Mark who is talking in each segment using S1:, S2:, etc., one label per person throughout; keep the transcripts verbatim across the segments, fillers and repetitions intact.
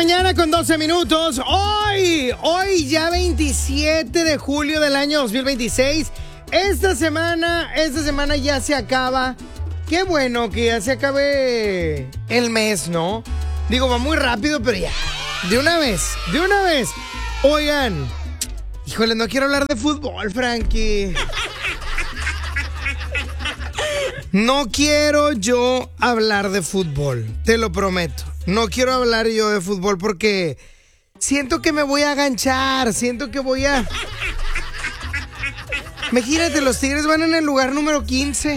S1: mañana con doce minutos. Hoy, hoy ya veintisiete de julio del año dos mil veintiséis. Esta semana, esta semana ya se acaba. Qué bueno que ya se acabe el mes, ¿no? Digo, va muy rápido, pero ya. De una vez, de una vez. Oigan, híjole, no quiero hablar de fútbol, Frankie. No quiero yo hablar de fútbol, te lo prometo. No quiero hablar yo de fútbol porque siento que me voy a aganchar, siento que voy a... Imagínate, los Tigres van en el lugar número quince.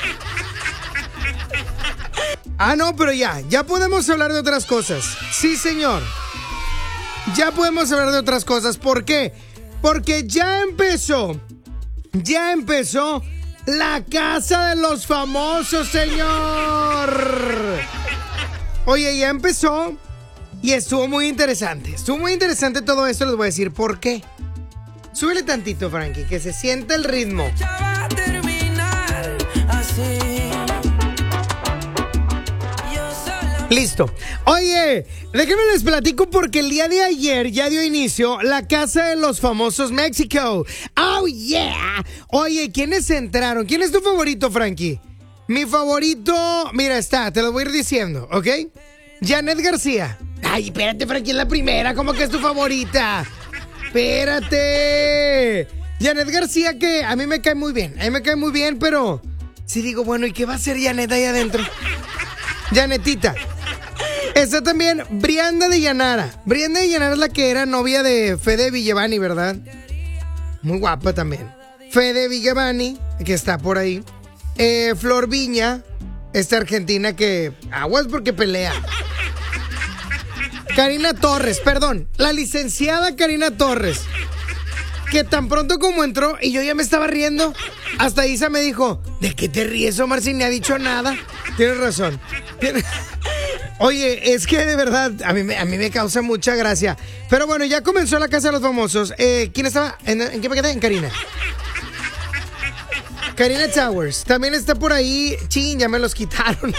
S1: Ah, no, pero ya, ya podemos hablar de otras cosas. Sí, señor. Ya podemos hablar de otras cosas. ¿Por qué? Porque ya empezó, ya empezó la Casa de los Famosos, señor. Oye, ya empezó y estuvo muy interesante. Estuvo muy interesante todo esto, les voy a decir por qué. Súbele tantito, Frankie, que se sienta el ritmo.
S2: Ya va a terminar así.
S1: Listo. Oye, déjenme les platico porque el día de ayer ya dio inicio la Casa de los Famosos México. Oh, yeah. Oye, ¿quiénes entraron? ¿Quién es tu favorito, Frankie? Mi favorito, mira, está, te lo voy a ir diciendo, ¿ok? Janet García. Ay, espérate, Frankie, es la primera, ¿cómo que es tu favorita? Espérate. Janet García, que a mí me cae muy bien, a mí me cae muy bien, pero sí digo, bueno, ¿y qué va a hacer Janet ahí adentro? Janetita. Está también Brianda de Llanara. Brianda de Llanara es la que era novia de Fede Villevani, ¿verdad? Muy guapa también. Fede Villevani, que está por ahí. Eh, Flor Viña, esta argentina que aguas porque pelea. Karina Torres, perdón, la licenciada Karina Torres, que tan pronto como entró y yo ya me estaba riendo, hasta Isa me dijo, ¿de qué te ríes, Omar, si ni ha dicho nada? Tienes razón. ¿Tienes... Oye, es que de verdad, a mí, me, a mí me causa mucha gracia. Pero bueno, ya comenzó la Casa de los Famosos. Eh, ¿Quién estaba? ¿En, ¿En qué me quedé? En Karina. Karina Towers. También está por ahí. Chin, ya me los quitaron.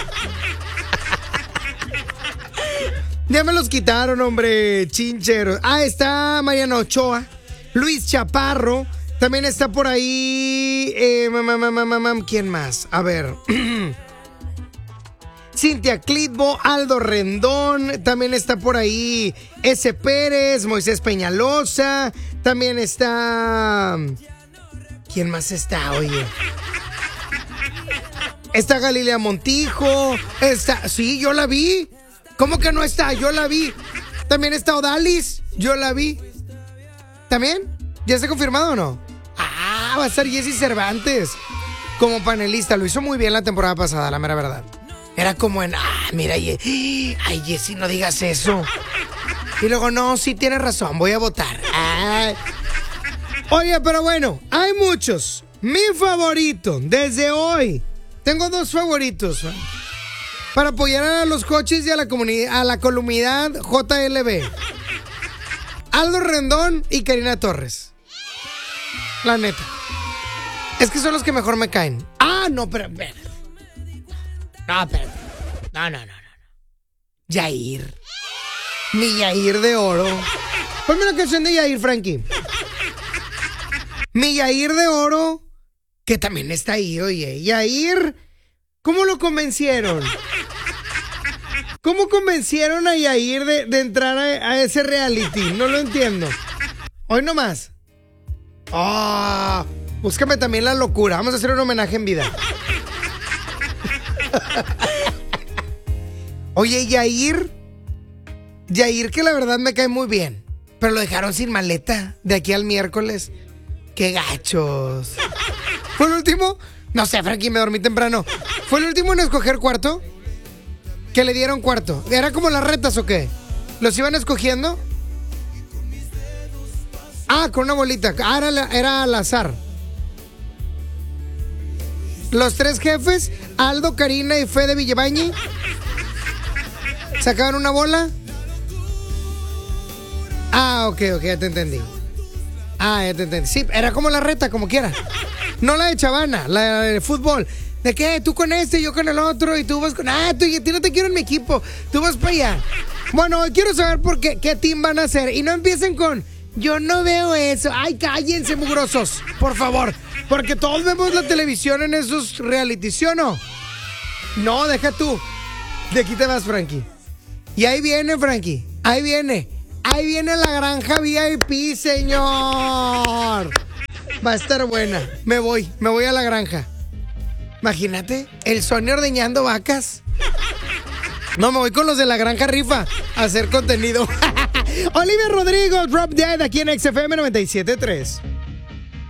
S1: Ya me los quitaron, hombre. Chincheros. Ah, está Mariana Ochoa. Luis Chaparro. También está por ahí. Eh, mam, mam, mam, mam, ¿quién más? A ver. Cintia Clitbo, Aldo Rendón, también está por ahí S. Pérez, Moisés Peñalosa, también está... ¿Quién más está, oye? Está Galilea Montijo, está... Sí, yo la vi. ¿Cómo que no está? Yo la vi. También está Odalis, yo la vi. ¿También? ¿Ya está confirmado o no? Ah, va a estar Jessy Cervantes como panelista. Lo hizo muy bien la temporada pasada, la mera verdad. Era como en, ah, mira, ay, Jessy, no digas eso. Y luego, no, sí tienes razón, voy a votar. Ay. Oye, pero bueno, hay muchos. Mi favorito, desde hoy, tengo dos favoritos, ¿eh? Para apoyar a los coches y a la comunidad, a la comunidad J L B. Aldo Rendón y Karina Torres. La neta. Es que son los que mejor me caen. Ah, no, pero... pero No, pero... No, no, no, no. Yair. Mi Yair de oro. Ponme una canción de Yair, Frankie. Mi Yair de oro, que también está ahí, oye. Yair, ¿cómo lo convencieron? ¿Cómo convencieron a Yair de, de entrar a, a ese reality? No lo entiendo. Hoy nomás. Ah, oh, búscame también la locura. Vamos a hacer un homenaje en vida. Oye, Yair, Yair que la verdad me cae muy bien, pero lo dejaron sin maleta de aquí al miércoles. ¡Qué gachos! ¿Fue el último? No sé, Frankie, me dormí temprano. ¿Fue el último en escoger cuarto? ¿Que le dieron cuarto? ¿Era como las retas o qué? ¿Los iban escogiendo? Ah, con una bolita. Ah, era, era al azar. Los tres jefes, Aldo, Karina y Fede Villevani, sacaban una bola. Ah, ok, ok, ya te entendí. Ah, ya te entendí. Sí, era como la reta, como quiera. No la de Chavana, la de fútbol. ¿De qué? Tú con este, yo con el otro y tú vas con... Ah, tú, y a ti no te quiero en mi equipo. Tú vas para allá. Bueno, quiero saber por qué, qué team van a hacer. Y no empiecen con, yo no veo eso. Ay, cállense, mugrosos, por favor. Porque todos vemos la televisión en esos reality, ¿sí o no? No, deja tú. De aquí te vas, Frankie. Y ahí viene, Frankie. Ahí viene. Ahí viene la granja V I P, señor. Va a estar buena. Me voy, me voy a la granja. Imagínate, el Sony ordeñando vacas. No, me voy con los de la granja rifa a hacer contenido. Olivia Rodrigo, Drop Dead, aquí en X F M noventa y siete punto tres.